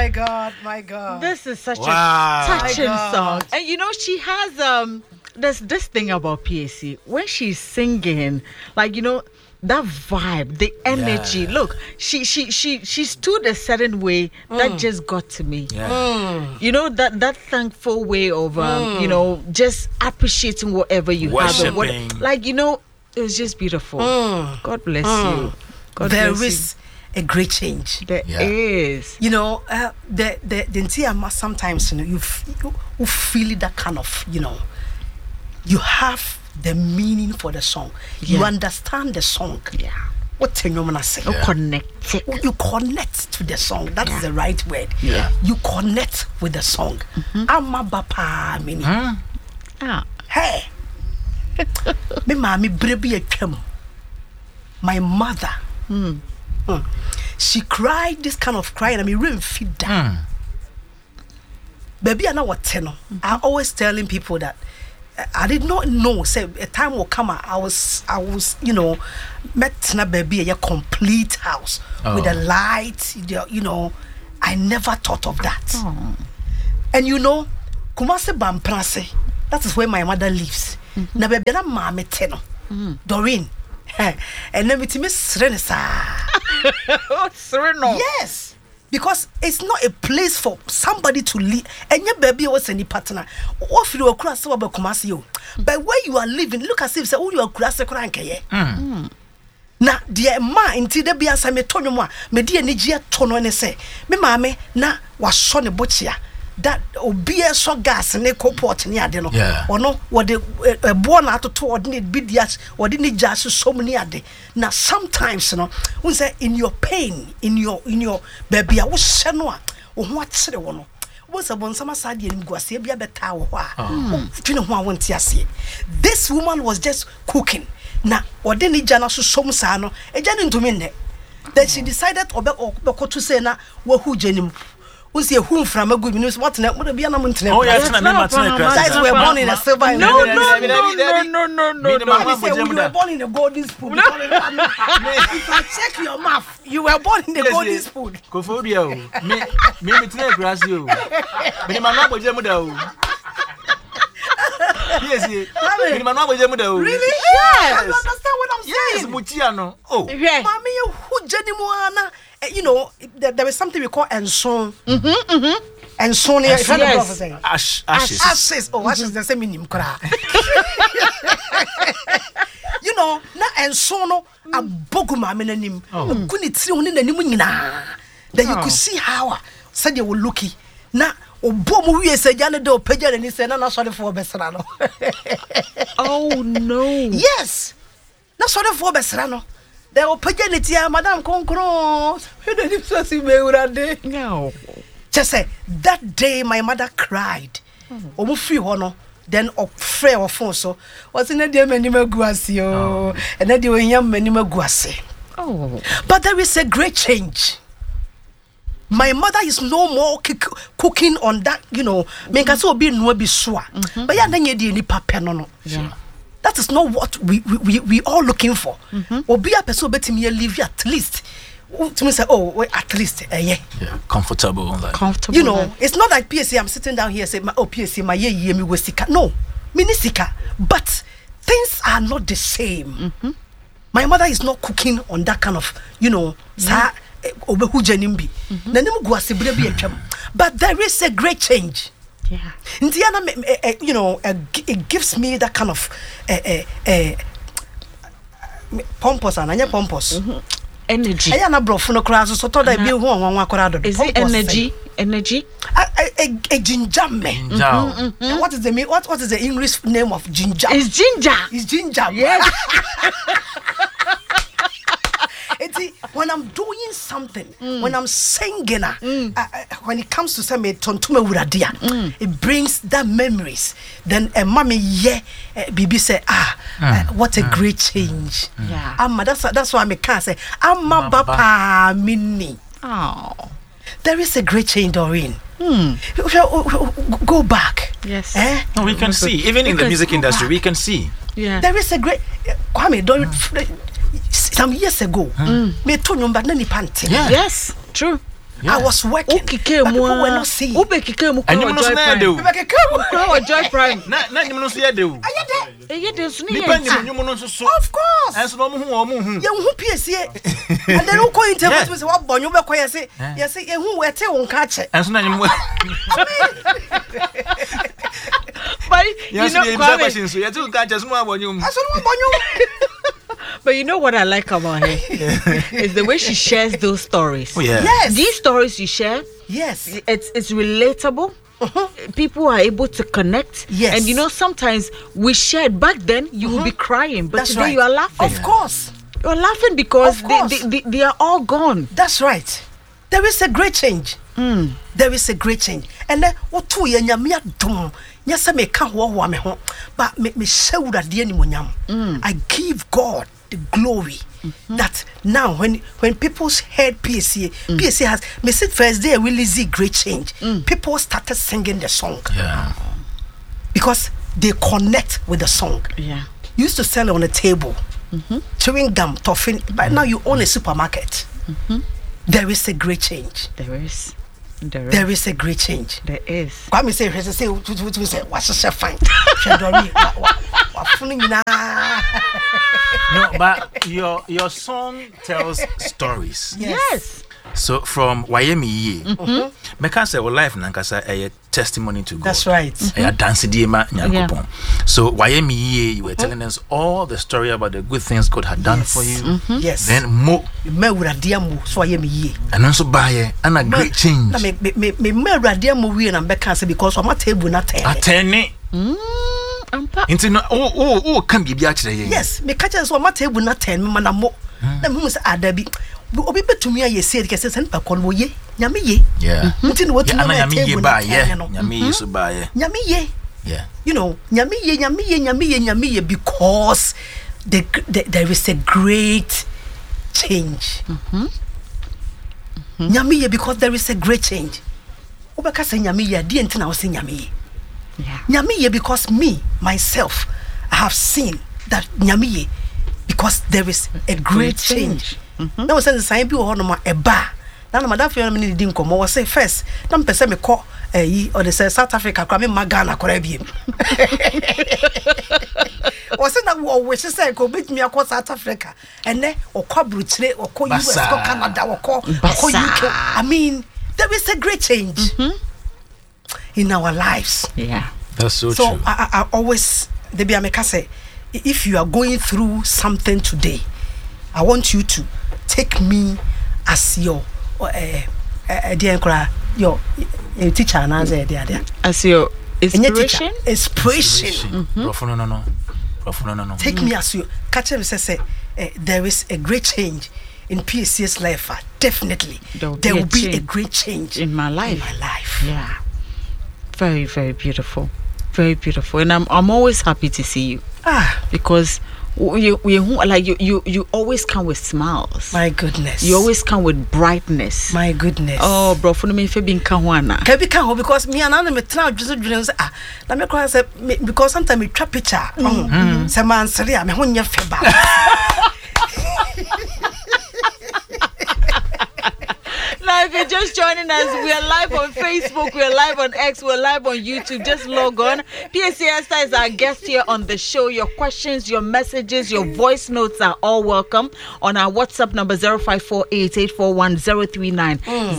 God, my God. This is such a touching song. And you know, she has there's this thing about PAC when she's singing, like, you know, that vibe, the energy. Look, she stood a certain way that just got to me. You know, that thankful way of you know, just appreciating whatever you have. Like, you know, it was just beautiful. God bless you. There is a great change. There is. You know, the entire sometimes, you know, you feel that kind of, you know, you have the meaning for the song. You understand the song. What you want to say? You connect. You connect to the song. That's the right word. You connect with the song. Amma bapa mini. Hey. Me mami brebi etwam. My mother. She cried this kind of crying. I mean, really feed down. Baby, I know what tenor. I always telling people that I did not know. Say a time will come. I was, you know, met na baby a complete house with a light. You know, I never thought of that. And you know, Kumasi Bamprase. That is where my mother lives. Na baby na mama tenor. Doreen. And then with me Serenisa. Sereno. Yes. Because it's not a place for somebody to live. And your baby was any partner. What you are cross over Kumasi? But where you are living, look as if say, oh, you are cross a cranky. Na dear ma until there be a same tono, me dear Nigia tono and say, me mammy, na was son a butcher. That obia so gas and eco port near deno. Or no, what the born out of two ordinate bidias or didn't just so many a day. Now sometimes, you know, when say in your pain, in your baby, I was senwa or what's the one. Was a one summer side in Guasabia Betawa. You know who I want to see. This woman was just cooking. Now, or didn't Jana so sano, a Janin to me. Then she decided to say, na, who Jenim. We see whom from a good news. What would be an amount? Oh, yes, guys were born in a silver. No. We were born in a golden spoon. If I check your mouth, you were born in a golden spoon. Kofodio, me grass you. But my mother was really? Yes. I understand what I'm saying. Yes, Mutiano. Oh, Mommy, who Jenny Moana? You know, there is something we call enson. Enson, ashes. Oh, ashes, the same in you know, na ensono a boguma menanim. Couldn't see only the nimuna. Then you could see how said you were lucky. Na Obomu we say Jana do Peja and he said, no, sorry for Besrano. Oh no. Yes. Not sorry for Besrano. They were Peja, Madame Concro. No. Just say that day my mother cried. Omu free hono. Then free or fonso was in a dear manima guasio and a dear young manima guasi. Oh. But there is a great change. My mother is no more cooking on that, you know, make us all be no be sure. But yeah, then you didn't papa no. That is not what we all looking for. Or be a person betting me live at least. To me say, oh, wait, at least, yeah, comfortable. Comfortable. You know, it's not like PSC. I'm sitting down here say, oh, PSC, my year me was sika. No, mini sika. But things are not the same. My mother is not cooking on that kind of, you know, but there is a great change. Yeah. Indiana, you know, it gives me that kind of pompous and anya pompous energy. I am a brofuno class, so told I be one quadrado. Is it energy? Energy? A ginger man. What is the what is the English name of ginger? It's ginger. It's ginger. Yes. When I'm doing something, when I'm singing, when it comes to some tontume uradia, it brings that memories. Then mommy, Bibi say, what a great change. Yeah. That's why I can't say, Amma Bapa Mini. Oh. There is a great change, Doreen. Go back. Yes. No, we can see. Even in the music industry, we can see. Yeah. There is a great Kwame, some years ago, me told you but nani panty. Yes, true. I was working. But people were not seeing. And you must know do. Joy Prime. Na you must hear do. Of course. And so no who. You who PSC. And then who go interview say what bon you be kwaya say. Yes say who we te won catch. And so na you But you know questions so you do catch us more bon you. But you know what I like about her is the way she shares those stories. Oh, yeah. Yes. These stories you share, yes, it's relatable. People are able to connect. Yes. And you know, sometimes we shared back then, you will be crying, but that's today right. you are laughing. Of course. You're laughing because they are all gone. That's right. There is a great change. There is a great change. And then what two years nyamia dum. Yes, I may come me home, but me show that the animal. I give God the glory that now when people heard PSA has me said first day really see great change. People started singing the song. Yeah. Because they connect with the song. Yeah. You used to sell it on the table. Chewing gum, toffee, but now you own a supermarket. There is a great change. There is a great change. There is. Kwame say what's so fine. No, but your song tells stories. Yes. So from Wayemi Meka say life nankasa a testimony to God. That's right. A dance diema nyakopon. So Wayemi you were telling us all the story about the good things God had done for you. Yes. Then mo wuradia mo so Wayemi. And also buy and a great change. Na me wuradia mo we na Meka say because on my table na 10. Atene. Into no can be actually. Yes, me catch us on my table na 10 me na mo. Na me say adabi. Obi betumi aye say ke say pa kolwo ye nyame ye nti no watu na nyame ye ba ye nyame ye so ba ye nyame ye yeah you know nyame ye because there is a great change nyame ye because there is a great change obeka say nyame ye de nti na wo say nyame ye nyame ye because me myself I have seen that nyame ye because there is a great change. Now we say the sign be ho no ma eba na madam fe me di nkomo we say first na me pese me ko or the South Africa kwa me magana kora biem o say na wo we say ko bit me akọ South Africa ene o kwa bruchire o ko US ko Canada o ko UK. I mean there is a great change in our lives. Yeah, that's so true. So I always the be ameka say if you are going through something today, I want you to take me as your teacher and as your inspiration. Inspiration. No. Take me as your catch him say there is a great change in PSC's life. Definitely there will be a great change in my life. Yeah. Very, very beautiful. Very beautiful. And I'm always happy to see you. Because you always come with smiles. My goodness. You always come with brightness. My goodness. Oh, bro, for me fe bin kahwana. Can be kan because me and me try just dream say na me cry say because sometimes me trap picture. Say man sere me ho nya fe ba. Now, if you're just joining us, we are live on Facebook, we are live on X, we're live on YouTube. Just log on. PSC Esther is our guest here on the show. Your questions, your messages, your voice notes are all welcome on our WhatsApp number 0548-841-039.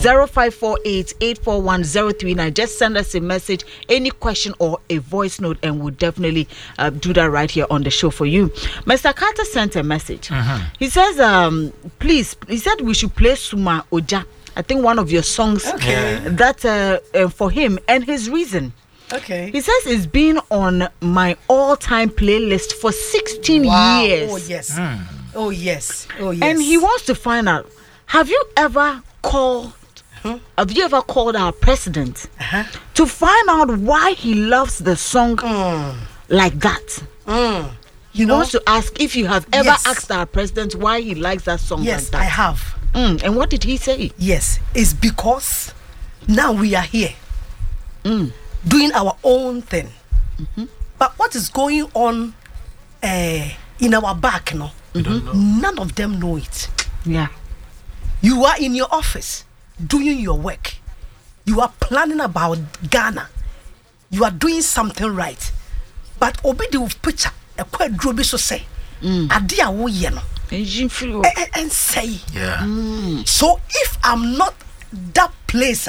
0548-841-039. Just send us a message, any question or a voice note, and we'll definitely do that right here on the show for you. Mr. Carter sent a message. He says, please, he said we should play Suma Oja. I think one of your songs that for him and his reason. Okay. He says it's been on my all-time playlist for 16 years. Oh yes. Oh yes. Oh yes. And he wants to find out, have you ever called our president to find out why he loves the song like that? He wants to ask if you have ever asked our president why he likes that song like that. Yes, I have. And what did he say? Yes, it's because now we are here doing our own thing. But what is going on in our back, none of them know it. Yeah. You are in your office doing your work. You are planning about Ghana. You are doing something right. But obi the picture a quite drobi so say. Adia wo ye no. And say. Yeah. So if I'm not that place,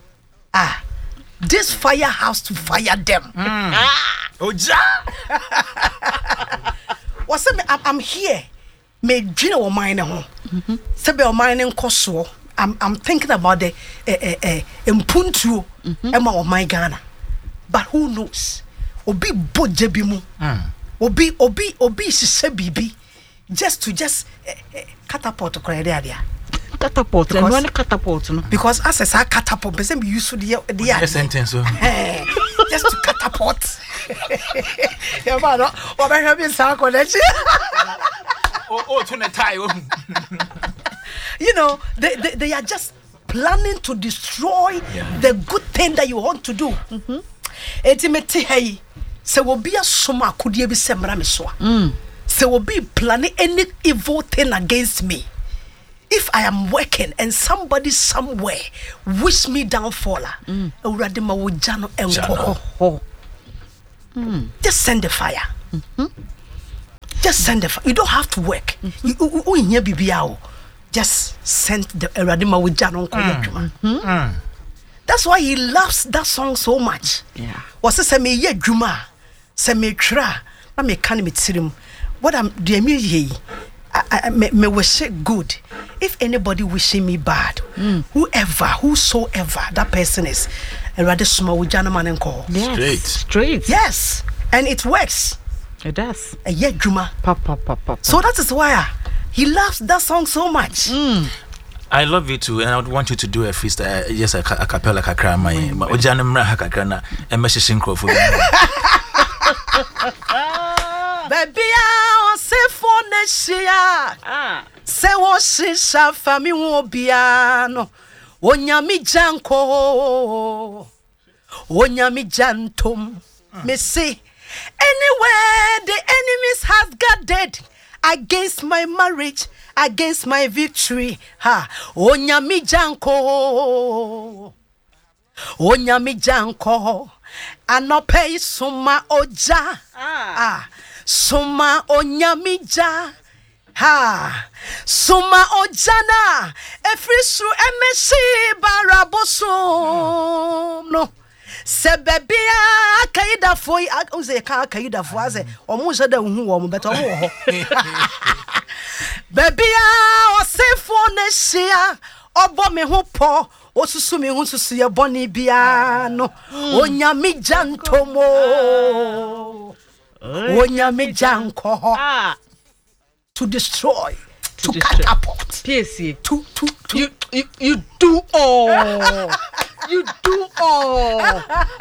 this fire has to fire them. Oja. What's I'm here. Me dream o mine ho. Sebe o mine nkoso. I'm thinking about the mpuntuo ema o my Ghana. But who knows? Obi boje bi mu. Obi sise bibi just to catapult credit area. Catapult and one catapult no. Because as I say catapult, person be used to the sentence. Just to catapult. Yeah, man. Oh, I have been sound connection. To the tie. You know, they are just planning to destroy the good thing that you want to do. Ultimately, hey, so will be a soma could you be semra. So will be planning any evil thing against me. If I am working and somebody somewhere wish me downfall, just send the fire. Just send the fire. You don't have to work. Just send the Eradima with Jano. That's why he loves that song so much. Yeah. Was it me ye Juma? Se me tra. Na me can me tsirim. What I'm the me me wish good. If anybody wishing me bad, whosoever that person is, rather small with Janaman and call. Straight. Yes, and it works. It does. A yet Juma. Papa. So that is why he loves that song so much. I love you too, and I would want you to do a freestyle, yes, a cappella kakra my Ojanamra hakakrana and messaging for Baby, I say for next year. Say what she shall family won't be no. Onyami janko, Onyami jantum. Me say, anywhere the enemies has gathered against my marriage, against my victory, Onyami janko, Onyami janko. Anope suma oja, suma onyamija, suma ojana. Efrisu emeshi baraboso no. Sebebia kaida foi uze kaida foaze omuja da hu wo beto wo. Bebia osefo ne hia obo me ho po. Osusu me hu susu ye boni bia no onyami jantomo onyami janko to destroy to catapult PSC to you do all you do all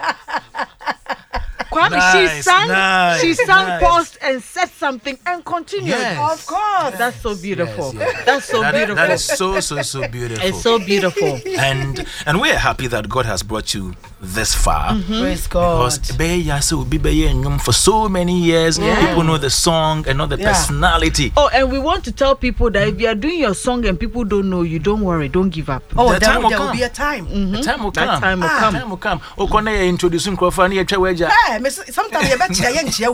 Kwame, she sang post and said something and continued. Yes. Of course. That's so beautiful. Yes. That's so beautiful. That is so beautiful. It's so beautiful. And we're happy that God has brought you this far. Praise God. Because for so many years, people know the song and not the personality. Oh, and we want to tell people that if you are doing your song and people don't know you, don't worry, don't give up. Oh, there will be a time. The time will come. That time will come. Time will come. Okone introducing Crawford. Sometimes you bet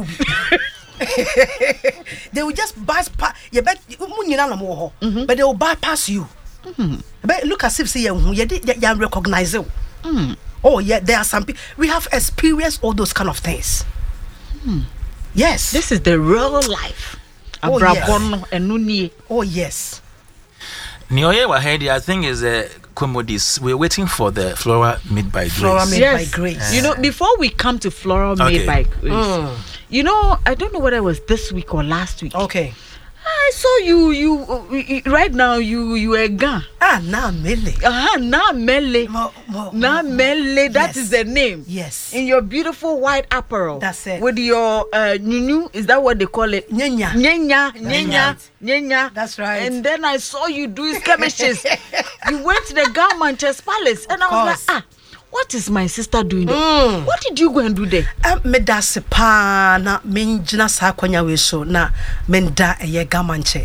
they will just bypass you bet but they will bypass you. But look as if see you recognize it. Oh yeah, there are some people we have experienced all those kind of things. Yes, this is the real life. Oh yes. Oh yes. Nioye Wahedi, I think is Komodis. We're waiting for the Flora Made by Grace. Flora Made by Grace. You know, before we come to Flora Made by Grace, you know, I don't know whether it was this week or last week. Okay. I saw you right now you a gun. Na Mele. Na Mele. Na Mele, that is the name. Yes. In your beautiful white apparel. That's it. With your nyunyu, is that what they call it? Nyenya. That's right. And then I saw you doing skirmishes. You went to the Gal Manchester Palace and I was like, what is my sister doing there? What did you go and do there? Me da se pa na menjina sa kwanya we so na menda eye gamanche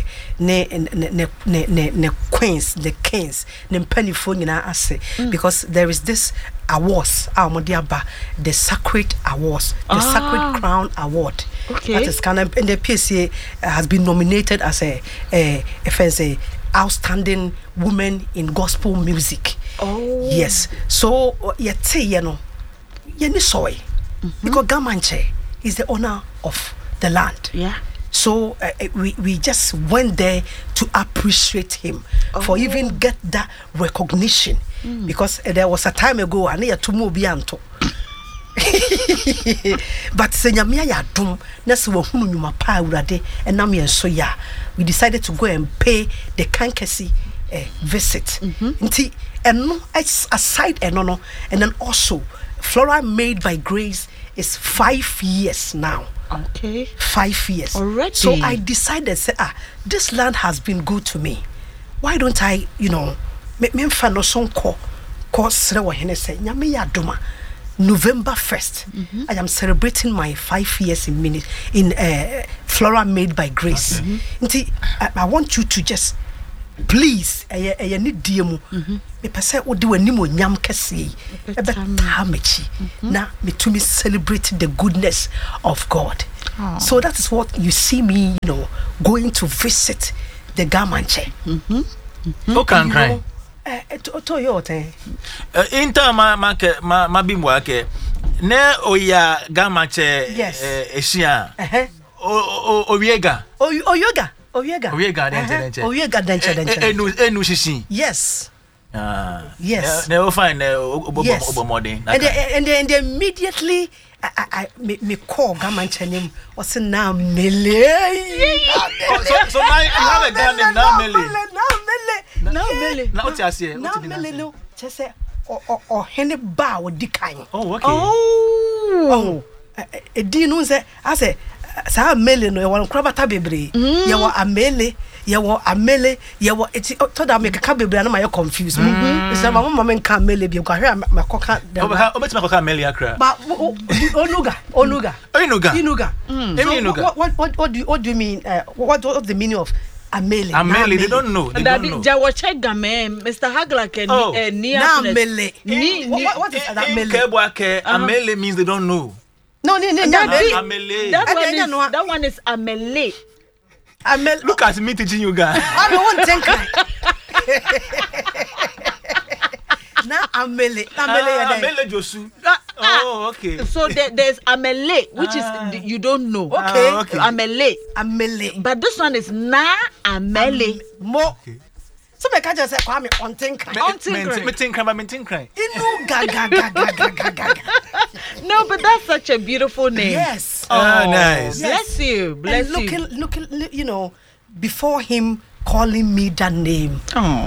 ne queens, the kings, ne mpanifo nyina ase because there is this awards the Sacred Awards, the Sacred Crown Award. Okay. That is kind of, and the PSA has been nominated as a outstanding woman in gospel music. Oh. Yes. So because Gamanche is the owner of the land. Yeah. So we just went there to appreciate him for even get that recognition because there was a time ago I near to move bianto. But senyamia ya dum na se wahunu nyuma pa urade enam yen so ya we decided to go and pay the kankesi visit. Nti eno aside eno and then also Flora Made by Grace is 5 years now. Okay. 5 years already. So I decided say this land has been good to me. Why don't I, me mfa no so ko sre wo hene say nyame ya doma November 1st, I am celebrating my 5 years in Flora Made by Grace. Nti I want you to just please need diemu me pese odi wanimo nyam kese ebetamechi na me to me celebrate the goodness of God. So that is what you see me going to visit the Gamanche. Okay, cry. To your Inter ma bimwa ke ne oya Gamanche eshia owiega enu shishi. Yes. Yes. Never find obomode. And immediately I me call Gamanche name was now Mele. So now you have a girl named now Mele. Now Mele. Now what you say? Now Mele no. Just say or hene ba wo dikan. Oh, okay. Oh. Edi no say I say sa Mele no e won krabata bebre. Ye wo amele. Yewo amele yewo eti to da make ka bebre na my confused me say my mama men ka amele bi kwa hwe makoka obeti makoka amele akra but onuga what do you mean what's the meaning of amele they don't know jawo check game Mr. Hagler can near amele what is that amele kebwake amele means they don't know no amele that one is amele. Look at me teaching you guys. I don't want to think. Now Amele Josu. Oh, okay. So there's Amele, which is you don't know. Okay. Amele. But this one is Na Amele. Mo. So me can just say kwame on think. Inu ga. No, but that's such a beautiful name. Yes. Nice. Bless you. Looking, before him calling me that name.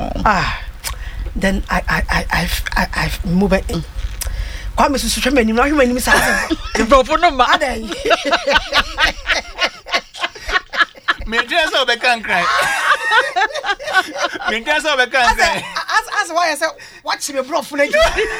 Then I've moved in. Kwame susu me ni na hwe ni sa. Brofo no ma. Me dress up can cry. Me dress up can cry. As why I said watch me brofo na.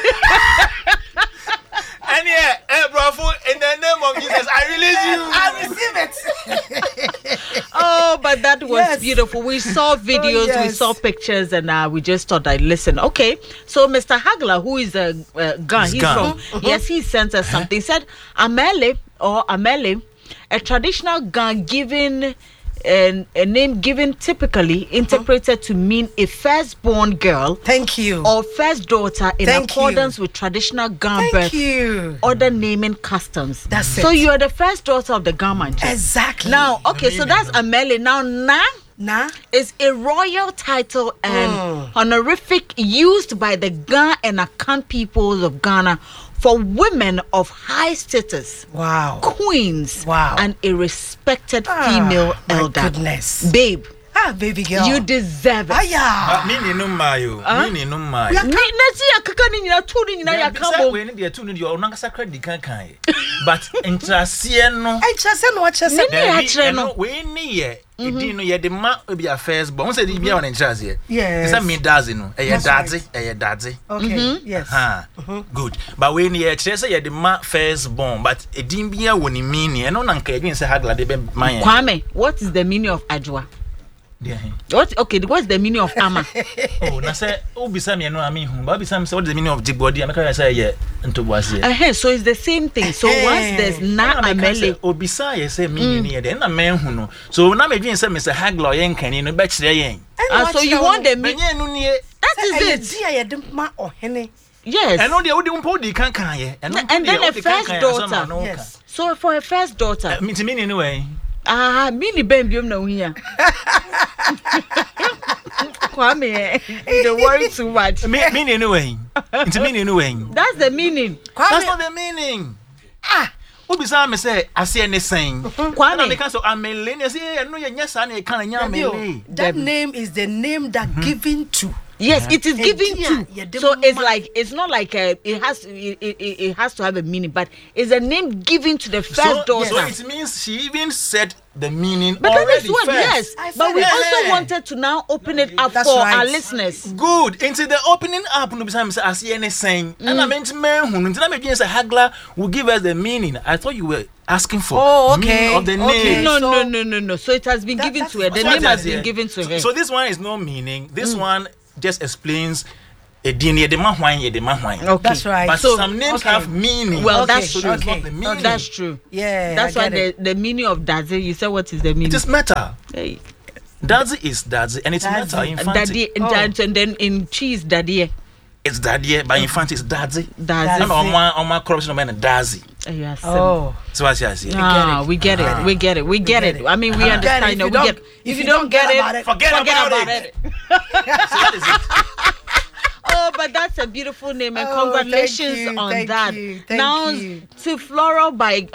And brofo, in the name of Jesus, I release you. I receive it. Oh, but that was beautiful. We saw videos, we saw pictures, and we just thought I'd listen. Okay, so Mr. Hagler, who is a Ghana, he's from, yes, he sent us something. He said, Amele, a traditional Ghana given a name given typically interpreted to mean a firstborn girl. Thank you. Or first daughter in accordance with traditional Ghana birth. Other naming customs. That's it. So you are the first daughter of the Gamanche. Exactly. Now, okay, so that's Amele. Now, Na is a royal title and honorific used by the Ga and Akan peoples of Ghana for women of high status, queens, and a respected female elder. Goodness, babe. Ah, baby girl. You deserve it. Aya. Me no mayo. Me no mayo. Na see akaka ni nyina tu ni nyina ya kambo. We need the two ni onanga sacred di kan. But intrasie no. Intrasie no achese. No. We ni ye. Edi no ye de ma obi a first born. Say di bia on intrasie. Yes. Say me dazi no. Dazi. Okay. Yes. Good. But we ni ye say ye de ma first born. But edi bia woni meaning. E no na nka edwin say hagla de be man. Kwame, what is the meaning of ajwa? What's the meaning of ama? Na say obisa me no ami hu. Ba obisa me say what is the meaning of jigbodi? Ameka say ye ntobuase. So it's the same thing. So once there's na amele obisa ye say meaning ye de na men hu no. So na me dwin say me say hagla ye nkani no be kire yen. So you want the meaning? That is it. Dia ye ma ohene. Yes. And no dey odi mpo di kan ye. And then a first daughter. Yes. So for a first daughter. Meaning anyway. Mini bembium no here. Kwame, you don't worry too much. Meaning anyway. It's meaning anyway. That's the meaning. Kwame. That's not the meaning. Obisa me say ase ne sen. Kwame. Na because amele say no ye nyasa na e kan nya amele. That name is the name that given to. Yes, it is given to. So it's like it's not like it has to have a meaning, but it's a name given to the first daughter. So it means she even said the meaning but already first. Yes, but we also wanted to now open it up for our listeners. Good. Into the opening up, no be say as any saying. And I meant men who until I made say Hagla will give us the meaning. I thought you were asking for meaning of the name. No. So it has been given to her. The name has been given to her. So this one is no meaning. This one just explains a DNA. Okay. That's right. But so, some names have meaning. Well, that's true. That's true. Yeah. That's why the meaning of Daddy. You said what is the meaning? It is metal. Hey. Daddy is Daddy, and it's metal. Daddy, and then in cheese, Daddy. It's Daddy, but infant is Daddy. Daddy. And on my corruption, man, Daddy. Yes. So what I say? We get it. We get it. I mean, we understand. We get it. If you don't get it, forget about it. So that is it. Oh, but that's a beautiful name, and congratulations on that. Thank you. To Flora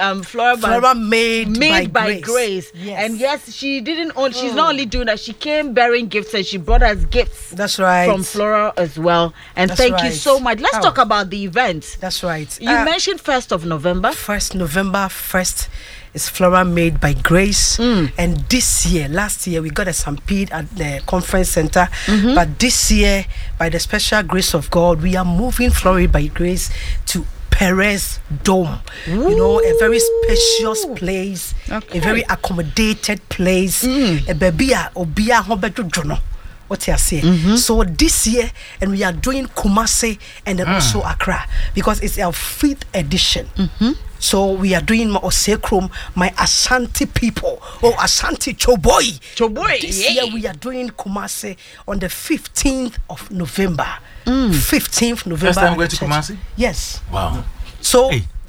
made by Grace. Yes. And yes, she didn't only. She's not only doing that. She came bearing gifts, and she brought us gifts. That's right. From Flora as well. And thank you so much. Let's talk about the event. That's right. You mentioned 1st of November. 1st November. Is Flora Made by Grace. And this year, last year, we got a stampede at the conference center. But this year, by the special grace of God, we are moving Flora Made by Grace to Perez Dome. Ooh. You know, a very spacious place, a very accommodated place. A baby, obia hobedo jono. What you say? So this year, and we are doing Kumasi and then also Accra, because it's our 5th edition. So we are doing my Osekrom, my Ashanti people. Ashanti Choboy. This year we are doing Kumasi on the 15th of November. 15th November. First time we going to Kumasi? Yes. Wow. So,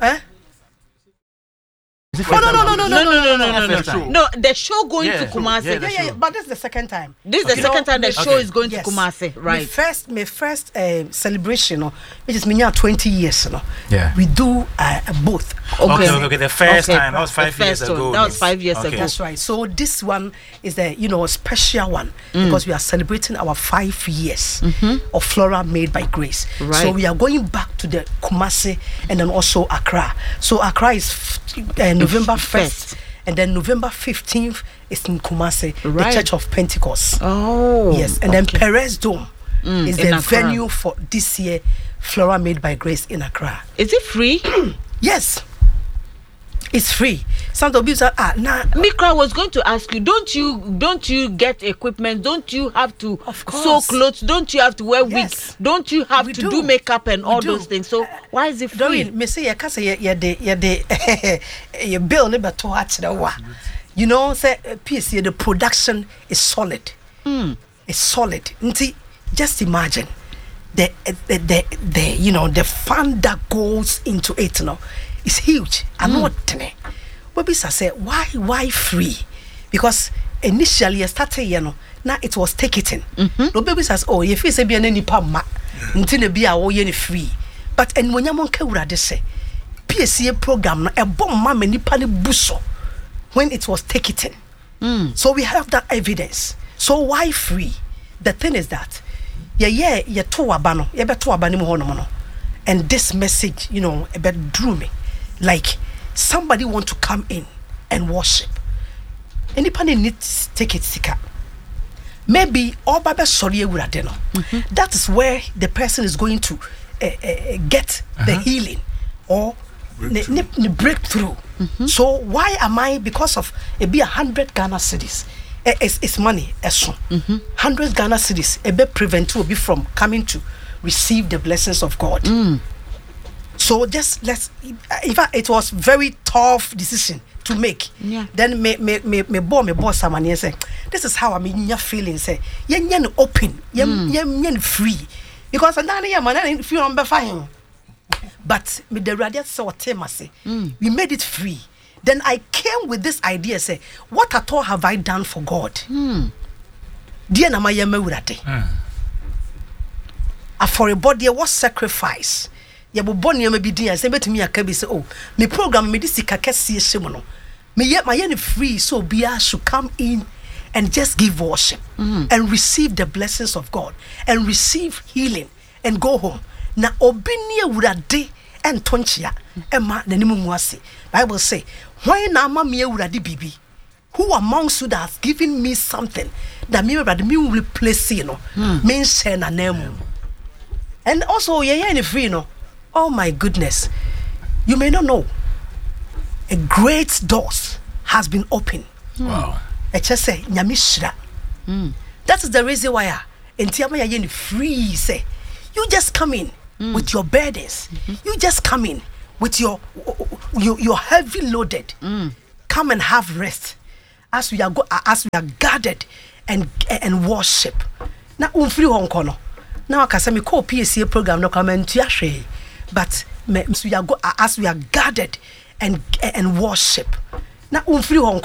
No, the show going to Kumasi. Yeah, but this is the second time. This is the second time the show is going to Kumasi, right? My first celebration, which is 20 years, we do both. Okay. The first time, that was 5 years ago. That was 5 years ago. That's right. So this one is the a special one because we are celebrating our 5 years of Flora Made by Grace. Right. So we are going back to the Kumasi and then also Accra. So Accra is November 1st, and then November 15th is in Kumasi, the Church of Pentecost. Oh, yes, and then Perez Dome is the venue for this year, Flora Made by Grace in Accra. Is it free? Yes, it's free. Some of you say, Mikra was going to ask you, don't you get equipment? Don't you have to sew clothes? Don't you have to wear wigs? Don't you have to do makeup and all those things? So why is it free? Me say you you bill never to watch the wa. You know, say PC the production is solid. It's solid. Just imagine the fund that goes into it, it's huge. I'm not But I said, why free? Because initially I started, now it was ticketing. No baby says, if you say be any pama, until be a free. But and when you want to say PSA program, a bomb many pani buso when it was ticketing. So we have that evidence. So why free? The thing is that you to abano, you beto abani mo hono. And this message, you know, about drew me. Like somebody want to come in and worship. Anybody needs take it sika. Maybe all Baba sorry wuradeno. That is where the person is going to get the healing or the breakthrough. So why am I, because of it be 100 Ghana cedis? It's money, 100 Ghana cedis, a bit prevent you be from coming to receive the blessings of God. So just in fact, it was very tough decision to make. Then me boss someone and say, this is how I mean your feeling, say yen open, yen free, because I man feel on fine. But with the radiant so say we made it free. Then I came with this idea, say, what at all have I done for God? Dear na my urate. For a body, what sacrifice? You will born you may be dear, say to me a cabby say, oh, me program me this kakesi shimono. Me yet my yen free, so Bia should come in and just give worship and receive the blessings of God and receive healing and go home. Na obinia urade and tonchia emma nanimu mwase. Bible say, why na ma me urade bibi? Who amongst you that has given me something that me will replace you know? Mean say na name. And also ye free no. Oh my goodness. You may not know. A great doors has been opened. Wow. I just say nyamishra. That is the reason why entiama ye free say you just come in with your burdens. You just come in with your heavy loaded. Come and have rest as we are gathered and worship. Now free Hong Kong. Now I can say me call PSA program no come and tiashe. But as we are gathered and worship. Now free Hong Kong.